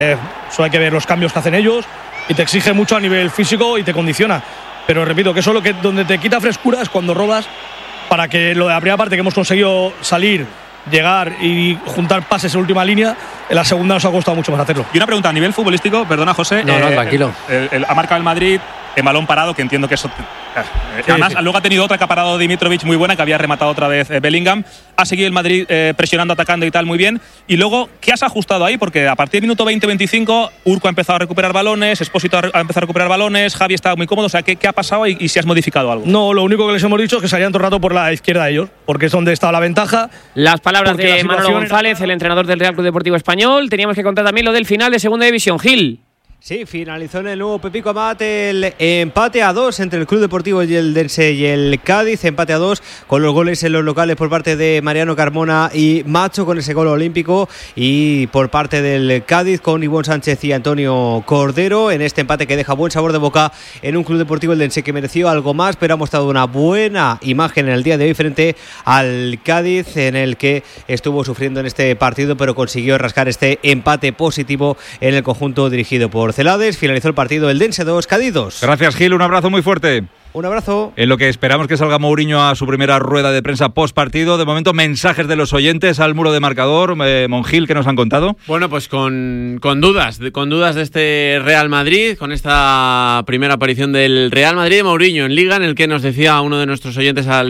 Solo hay que ver los cambios que hacen ellos y te exige mucho a nivel físico y te condiciona. Pero repito, que eso es donde te quita frescura es cuando robas, para que lo de la primera parte que hemos conseguido salir, llegar y juntar pases en última línea, en la segunda nos ha costado mucho más hacerlo. Y una pregunta a nivel futbolístico, perdona José. No, tranquilo. Ha marcado el Madrid en balón parado, que entiendo que eso… Además, luego ha tenido otra que ha parado Dimitrovic muy buena, que había rematado otra vez Bellingham. Ha seguido el Madrid presionando, atacando y tal, muy bien. Y luego, ¿qué has ajustado ahí? Porque a partir del minuto 20-25, Urco ha empezado a recuperar balones, Expósito ha empezado a recuperar balones, Javi está muy cómodo. O sea, ¿qué ha pasado y si has modificado algo? No, lo único que les hemos dicho es que salían todo el rato por la izquierda de ellos, porque es donde está la ventaja. Las palabras de Manolo González, el entrenador del Real Club Deportivo Español. Teníamos que contar también lo del final de Segunda División. Gil. Sí, finalizó en el nuevo Pepico Amat el empate a 2 entre el Club Deportivo Eldense y el Cádiz. Empate a 2 con los goles en los locales por parte de Mariano Carmona y Macho con ese gol olímpico, y por parte del Cádiz con Ivonne Sánchez y Antonio Cordero, en este empate que deja buen sabor de boca en un Club Deportivo Eldense que mereció algo más, pero ha mostrado una buena imagen en el día de hoy frente al Cádiz, en el que estuvo sufriendo en este partido, pero consiguió rascar este empate positivo en el conjunto dirigido por Celades. Finalizó el partido Eldense 2, Cádiz 2. Gracias, Gil, un abrazo muy fuerte. Un abrazo. En lo que esperamos que salga Mourinho a su primera rueda de prensa post partido, de momento mensajes de los oyentes al muro de marcador. Monjil, ¿qué nos han contado? Bueno, pues con dudas de este Real Madrid, con esta primera aparición del Real Madrid de Mourinho en Liga, en el que nos decía uno de nuestros oyentes al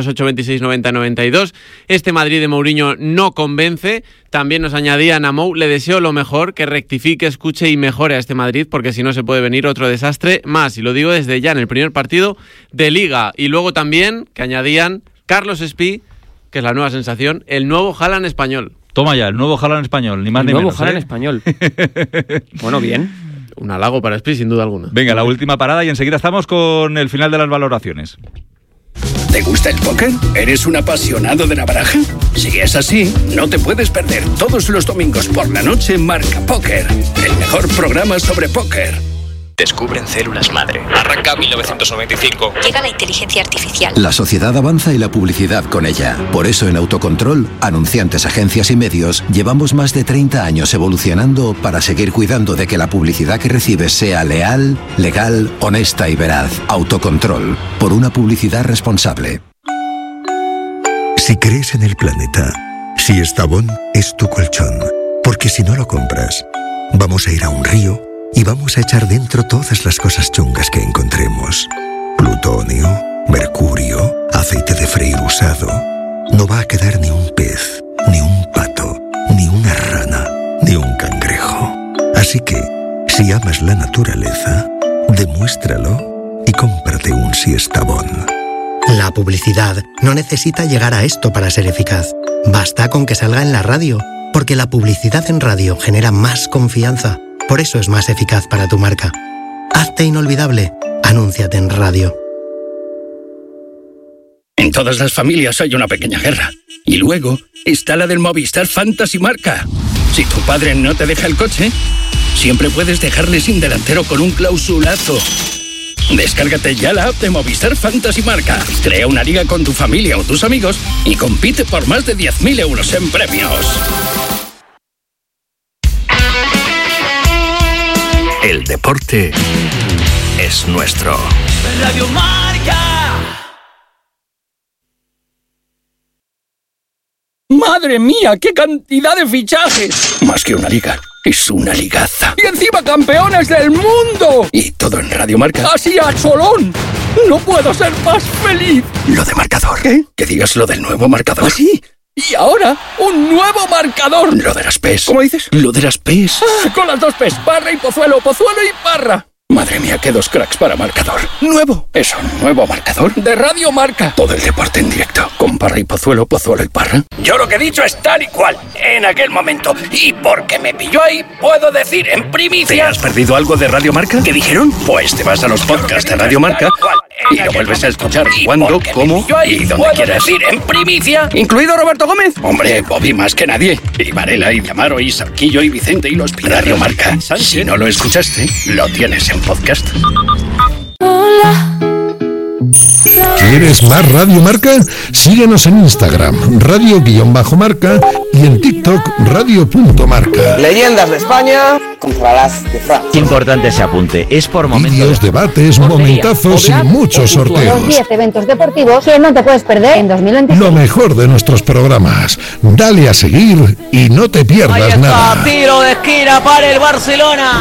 628-26-90-92, este Madrid de Mourinho no convence. También nos añadían a Mou, le deseo lo mejor, que rectifique, escuche y mejore a este Madrid, porque si no se puede venir otro desastre más, y lo digo desde ya en el primer partido de Liga. Y luego también, que añadían, Carlos Espí, que es la nueva sensación, el nuevo Haaland español. Toma ya, el nuevo Haaland español, ni más ni menos. El nuevo Haaland español. Bueno, bien. Un halago para Espí, sin duda alguna. Venga, la última parada y enseguida estamos con el final de las valoraciones. ¿Te gusta el póker? ¿Eres un apasionado de la baraja? Si es así, no te puedes perder todos los domingos por la noche Marca Póker, el mejor programa sobre póker. Descubren células madre. Arranca 1995. Llega la inteligencia artificial. La sociedad avanza y la publicidad con ella. Por eso en Autocontrol, anunciantes, agencias y medios, llevamos más de 30 años evolucionando para seguir cuidando de que la publicidad que recibes sea leal, legal, honesta y veraz. Autocontrol, por una publicidad responsable. Si crees en el planeta, si Estavón es tu colchón, porque si no lo compras, vamos a ir a un río y vamos a echar dentro todas las cosas chungas que encontremos. Plutonio, mercurio, aceite de freír usado. No va a quedar ni un pez, ni un pato, ni una rana, ni un cangrejo. Así que, si amas la naturaleza, demuéstralo y cómprate un Siestabón. La publicidad no necesita llegar a esto para ser eficaz. Basta con que salga en la radio, porque la publicidad en radio genera más confianza. Por eso es más eficaz para tu marca. Hazte inolvidable. Anúnciate en radio. En todas las familias hay una pequeña guerra. Y luego está la del Movistar Fantasy Marca. Si tu padre no te deja el coche, siempre puedes dejarle sin delantero con un clausulazo. Descárgate ya la app de Movistar Fantasy Marca. Crea una liga con tu familia o tus amigos y compite por más de 10.000 euros en premios. El deporte es nuestro. Radio Marca. ¡Madre mía! ¡Qué cantidad de fichajes! Más que una liga, es una ligaza. ¡Y encima campeones del mundo! Y todo en Radio Marca. ¡Así a cholón! ¡No puedo ser más feliz! Lo de marcador. ¿Qué? Que digas lo del nuevo marcador. ¿Ah, sí? Y ahora, un nuevo marcador. Lo de las P's. ¿Cómo dices? Lo de las P's. Con las dos P's, Parra y Pozuelo, Pozuelo y Parra. Madre mía, qué dos cracks para marcador. Nuevo. ¿Es un nuevo marcador? De Radio Marca. Todo el deporte en directo. Con Parra y Pozuelo, Pozuelo y Parra. Yo lo que he dicho es tal y cual, en aquel momento. Y porque me pilló ahí, puedo decir en primicia... ¿Te has perdido algo de Radio Marca? ¿Qué dijeron? Pues te vas a los podcasts de Radio Marca y lo vuelves a escuchar cuando, cómo y donde quieras. Decir en primicia, incluido Roberto Gómez. Hombre, Bobby más que nadie. Y Varela, y Diamaro, y Sarquillo, y Vicente, y los Radio Marca. Si no lo escuchaste, lo tienes en podcast. Hola, ¿Quieres más Radio Marca? Síguenos en Instagram, radio_marca, y en TikTok, radio.marca. Leyendas de España contra las de Francia. Importante ese apunte, es por momentos. Vídeos, debates, momentazos y muchos sorteos. Los 10 eventos deportivos que no te puedes perder en 2026. Lo mejor de nuestros programas. Dale a seguir y no te pierdas nada. Tiro de esquina para el Barcelona.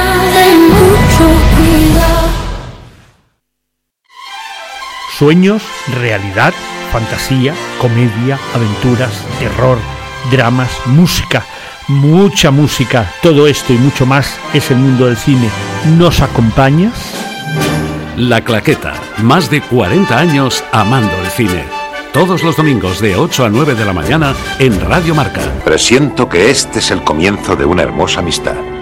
Sueños, realidad, fantasía, comedia, aventuras, terror, dramas, música, mucha música. Todo esto y mucho más es el mundo del cine. ¿Nos acompañas? La Claqueta, más de 40 años amando el cine. Todos los domingos de 8 a 9 de la mañana en Radio Marca. Presiento que este es el comienzo de una hermosa amistad.